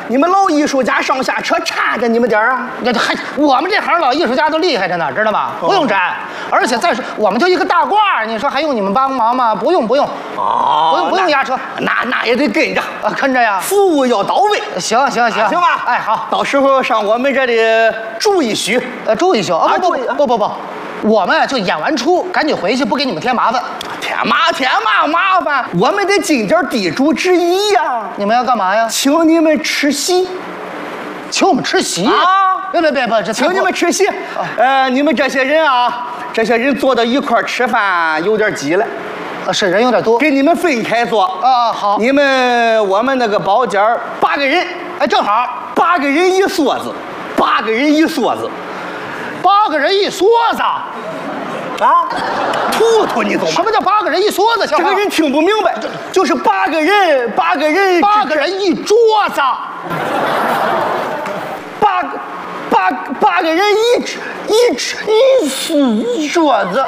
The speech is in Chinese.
你们老艺术家上下车搀着你们点儿啊！ 我们这行老艺术家都厉害着呢，知道吗？不用站，而且再说我们就一个大褂，你说还用你们帮忙吗？不用，不用压车， 那也得跟着啊，跟着呀， 服务要到位。 行吧？ 哎，好， 到时候上我们这里住一宿， 住一宿啊！不，我们就演完出赶紧回去，不给你们添麻烦。 添嘛麻烦？我们得尽点地主之谊呀！ 你们要干嘛呀？ 请你们吃席， 请我们吃席啊！ 别，这请你们吃席。你们这些人坐到一块儿吃饭有点挤了。 是人有点多， 给你们分开坐啊。好， 我们那个包间8个人， 哎，正好 8个人一梭子，8个人一梭子 ，8个人一梭子啊！ 图你懂吗？ 什么叫8个人一梭子？ 这个人听不明白，就是8个人，8个人一桌子 ，8个人一桌子。